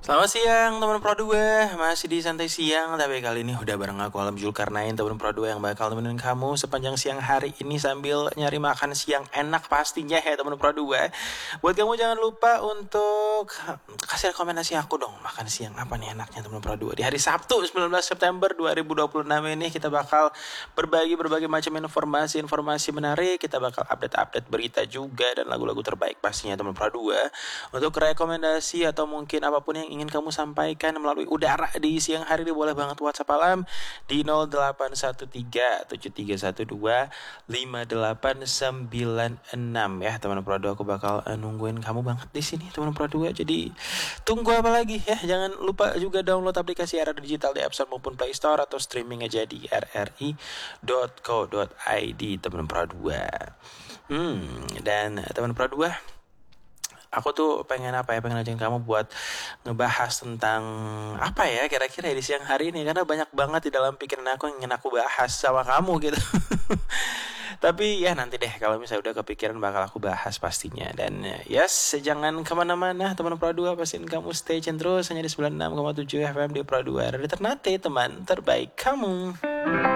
Selamat siang teman Pro 2, masih di Santai Siang. Tapi kali ini udah bareng aku Alam Zulkarnain, teman Pro 2 yang bakal temenin kamu sepanjang siang hari ini sambil nyari makan siang enak pastinya ya teman Pro 2. Buat kamu jangan lupa untuk kasih rekomendasi aku dong, makan siang apa nih enaknya teman Pro 2. Di hari Sabtu 19 September 2026 ini kita bakal berbagi berbagai macam informasi menarik. Kita bakal update berita juga dan lagu-lagu terbaik pastinya teman Pro 2. Untuk rekomendasi atau mungkin apapun yang ingin kamu sampaikan melalui udara di siang hari ini, boleh banget WhatsApp Alam di 0813-7312-5896 ya teman Pro 2. Aku bakal nungguin kamu banget di sini teman Pro 2. Jadi tunggu apa lagi ya? Jangan lupa juga download aplikasi RRI Digital di App Store maupun Play Store, atau streaming aja di rri.co.id teman Pro 2. Dan teman Pro 2, aku tuh pengen ajakin kamu buat ngebahas tentang apa ya kira-kira di siang hari ini, karena banyak banget di dalam pikiran aku yang ingin aku bahas sama kamu gitu. Tapi ya nanti deh, kalau misalnya udah kepikiran bakal aku bahas pastinya. Dan yes, jangan kemana-mana teman Pro 2, pastiin kamu stay tune terus hanya di 96,7 FM di Pro 2, Radio Ternate, teman terbaik kamu.